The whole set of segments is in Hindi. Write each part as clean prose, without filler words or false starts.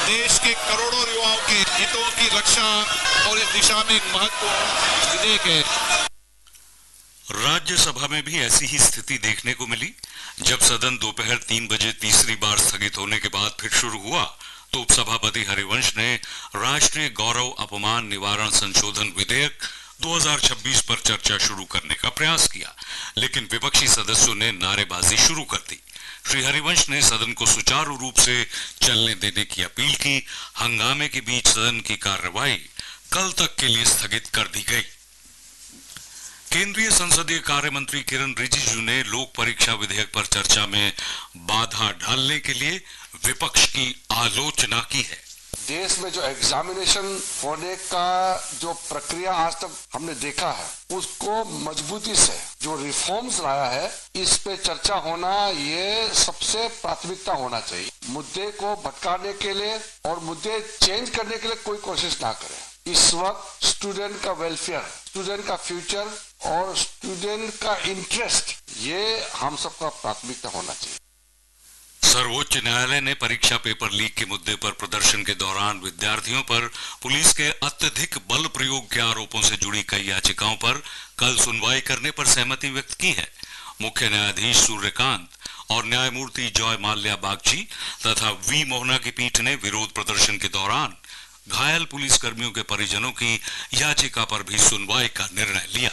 देश के करोड़ों युवाओं के हितों की रक्षा और इस दिशा में एक महत्वपूर्ण विधेयक है। राज्यसभा में भी ऐसी ही स्थिति देखने को मिली। जब सदन दोपहर 3 बजे तीसरी बार स्थगित होने के बाद फिर शुरू हुआ तो उपसभापति हरिवंश ने राष्ट्रीय गौरव अपमान निवारण संशोधन विधेयक 2026 पर चर्चा शुरू करने का प्रयास किया, लेकिन विपक्षी सदस्यों ने नारेबाजी शुरू कर दी। श्री हरिवंश ने सदन को सुचारू रूप से चलने देने की अपील की। हंगामे के बीच सदन की कार्रवाई कल तक के लिए स्थगित कर दी गई। केंद्रीय संसदीय कार्य मंत्री किरण रिजिजू ने लोक परीक्षा विधेयक पर चर्चा में बाधा डालने के लिए विपक्ष की आलोचना की है। देश में जो एग्जामिनेशन होने का जो प्रक्रिया आज तक हमने देखा है, उसको मजबूती से जो रिफॉर्म्स लाया है, इस पे चर्चा होना ये सबसे प्राथमिकता होना चाहिए। मुद्दे को भटकाने के लिए और मुद्दे चेंज करने के लिए कोई कोशिश ना करे। इस वक्त स्टूडेंट का वेलफेयर, स्टूडेंट का फ्यूचर और स्टूडेंट का इंटरेस्ट, ये हम सबका प्राथमिकता होना चाहिए। सर्वोच्च न्यायालय ने परीक्षा पेपर लीक के मुद्दे पर प्रदर्शन के दौरान विद्यार्थियों पर पुलिस के अत्यधिक बल प्रयोग के आरोपों से जुड़ी कई याचिकाओं पर कल सुनवाई करने पर सहमति व्यक्त की है। मुख्य न्यायाधीश सूर्यकांत और न्यायमूर्ति जॉय माल्या बागची तथा वी मोहना की पीठ ने विरोध प्रदर्शन के दौरान घायल पुलिस कर्मियों के परिजनों की याचिका पर भी सुनवाई का निर्णय लिया।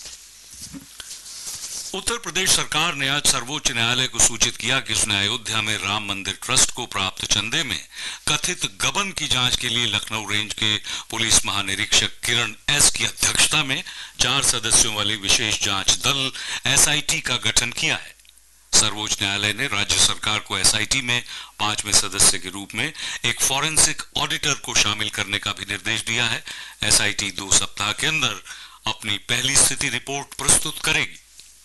उत्तर प्रदेश सरकार ने आज सर्वोच्च न्यायालय को सूचित किया कि उसने अयोध्या में राम मंदिर ट्रस्ट को प्राप्त चंदे में कथित गबन की जांच के लिए लखनऊ रेंज के पुलिस महानिरीक्षक किरण एस की अध्यक्षता में 4 सदस्यों वाली विशेष जांच दल एसआईटी का गठन किया है। सर्वोच्च न्यायालय ने राज्य सरकार को एसआईटी में 5वें सदस्य के रूप में एक फॉरेंसिक ऑडिटर को शामिल करने का भी निर्देश दिया है। एसआईटी 2 सप्ताह के अंदर अपनी पहली स्थिति रिपोर्ट प्रस्तुत करेगी।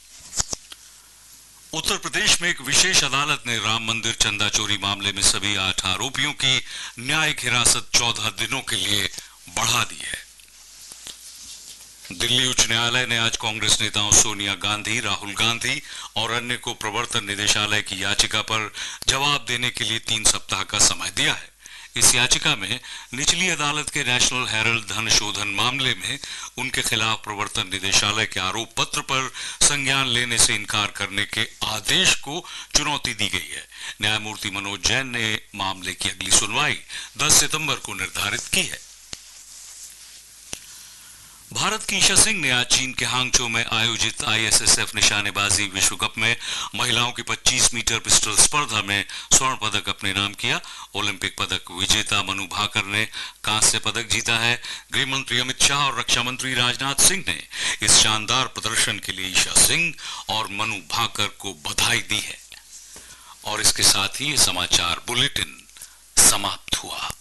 उत्तर प्रदेश में एक विशेष अदालत ने राम मंदिर चंदा चोरी मामले में सभी 8 आरोपियों की न्यायिक हिरासत 14 दिनों के लिए बढ़ा दी है। दिल्ली उच्च न्यायालय ने आज कांग्रेस नेताओं सोनिया गांधी, राहुल गांधी और अन्य को प्रवर्तन निदेशालय की याचिका पर जवाब देने के लिए 3 सप्ताह का समय दिया है। इस याचिका में निचली अदालत के नेशनल हेरल्ड धन शोधन मामले में उनके खिलाफ प्रवर्तन निदेशालय के आरोप पत्र पर संज्ञान लेने से इनकार करने के आदेश को चुनौती दी गई है। न्यायमूर्ति मनोज जैन ने मामले की अगली सुनवाई 10 सितंबर को निर्धारित की है। भारत की ईशा सिंह ने आज चीन के हांगझो में आयोजित आईएसएसएफ निशानेबाजी विश्व कप में महिलाओं की 25 मीटर पिस्टल स्पर्धा में स्वर्ण पदक अपने नाम किया। ओलंपिक पदक विजेता मनु भाकर ने कांस्य पदक जीता है। गृह मंत्री अमित शाह और रक्षा मंत्री राजनाथ सिंह ने इस शानदार प्रदर्शन के लिए ईशा सिंह और मनु भाकर को बधाई दी है। और इसके साथ ही समाचार बुलेटिन समाप्त हुआ।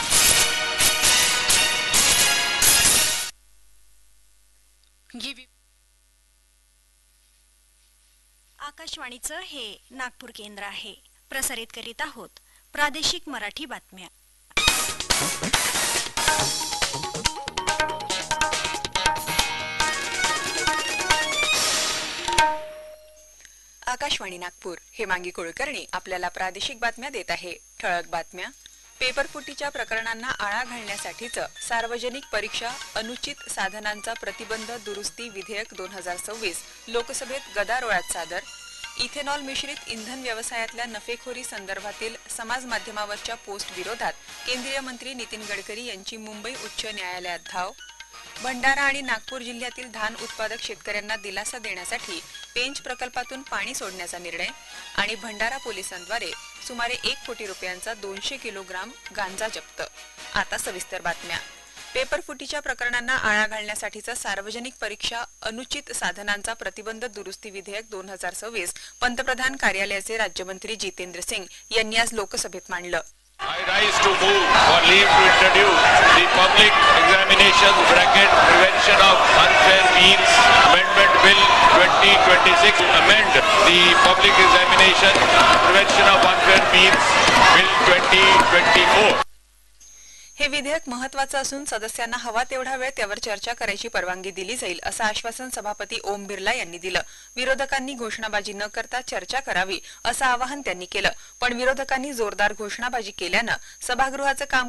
आकाशवाणीचं हे नागपूर केंद्र आहे। प्रसारित करीत आहोत प्रादेशिक मराठी बातम्या। आकाशवाणी नागपूर हेमांगी कुलकर्णी आपल्याला प्रादेशिक बातम्या देत आहे। ठळक बातम्या। पेपरफुटीच्या प्रकरणांना आळा घालण्यासाठीचं सार्वजनिक परीक्षा अनुचित साधनांचा प्रतिबंध दुरुस्ती विधेयक 2026 लोकसभेत गदारोळात सादर। इथेनॉल मिश्रित इंधन व्यवसायातल्या नफेखोरी संदर्भातील समाज माध्यमावरच्या पोस्ट विरोधात केंद्रीय मंत्री नितीन गडकरी यांची मुंबई उच्च न्यायालयात धाव। भंडारा आणि नागपूर जिल्ह्यातील धान उत्पादक शेतकऱ्यांना दिलासा देण्यासाठी पेंच प्रकल्पातून पाणी सोडण्याचा निर्णय आणि भंडारा पोलिसांद्वारे सुमारे 1 कोटी रुपयांचा 200 किलोग्राम गांजा जप्त। आता सविस्तर बातम्या। पेपरफुटीच्या प्रकरणांना आळा घालण्यासाठीचा सार्वजनिक परीक्षा अनुचित साधनांचा प्रतिबंध दुरुस्ती विधेयक 2026 पंतप्रधान कार्यालयाचे राज्यमंत्री जितेंद्र सिंग यांनी आज लोकसभेत मांडलं। I rise to move for leave to introduce the Public Examinations (Bracket) Prevention of Unfair Means Amendment Bill 2026. Amend the Public Examination Prevention of Unfair Means Bill 2024. हे विधेयक महत्त्वाचं असून सदस्यांना हवा तेवढा वेळ त्यावर चर्चा करायची परवानगी दिली जाईल असं आश्वासन सभापती ओम बिर्ला यांनी दिलं। विरोधकांनी घोषणाबाजी न करता चर्चा करावी असं आवाहन त्यांनी केलं, पण विरोधकांनी जोरदार घोषणाबाजी केल्यानं सभागृहाचं काम